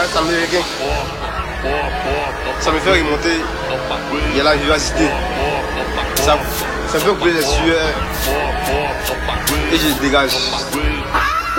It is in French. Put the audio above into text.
ça me fait ça me fait remonter. Il y a la vivacité. Ça me fait couler les sueurs et je dégage.